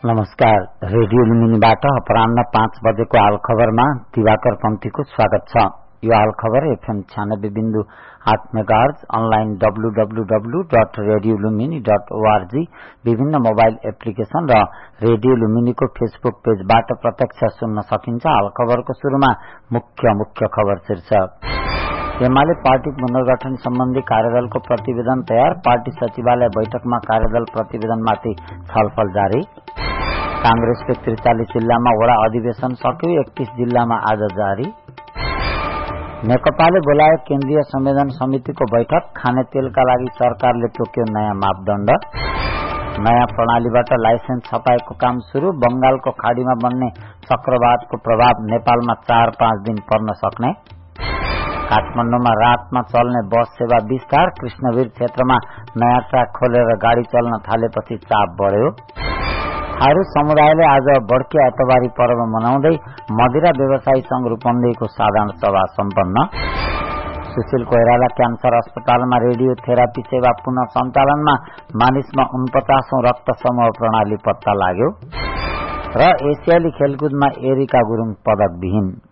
नमस्कार। रेडियो लुम्बिनीबाट अपराह्न 5 बजेको हाल खबरमा दिवाकर पन्थीको स्वागत छ। यो हाल खबर एफएम 96.8 मेगाहर्ज, अनलाइन www.radiolumini.org, विभिन्न मोबाइल एप्लिकेशन र रेडियो लुम्बिनीको फेसबुक पेजबाट प्रत्यक्ष सुन्न सकिन्छ। हाल खबरको सुरुमा मुख्य खबर शीर्षक। एमाले पार्टी पुनर्गठन सम्बन्धी कार्यदलको प्रतिवेदन तयार, पार्टी सचिवालय बैठकमा कार्यदल प्रतिवेदनमाथि छलफल जारी। कांग्रेसको 43 जिल्लामा वडा अधिवेशन सक्यो, 31 जिल्लामा आज जारी। नेकपाले बोलायो केन्द्रीय संवेदन समितिको बैठक, खाने तेलका लागि सरकारले तोक्यो नयाँ मापदण्ड। नयाँ प्रणालीबाट लाइसेन्स छपाएको काम शुरू, बंगालको खाड़ीमा बन्ने चक्रवातको प्रभाव नेपालमा 4-5 दिन पर्न सक्ने। काठमाडौँमा रातमा चल्ने बस सेवा विस्तार, कृष्णवीर क्षेत्रमा नयाँ ट्र्याक खोलेर गाड़ी चल्न थालेपछि चाप बढ्यो। थारू समुदायले आज बड्के आइतबारी पर्व मनाउँदै मदिरा व्यवसायी संघ रूपन्देहीको साधारण सभा सम्पन्न। सुशील कोइराला क्यान्सर अस्पतालमा रेडियोथेरापी सेवा पुनः सञ्चालनमा, मानिसमा 49औं रक्त समूह प्रणाली पत्ता लाग्यो। र एसियाली खेलकुदमा एरिका गुरुङ पदक विहीन।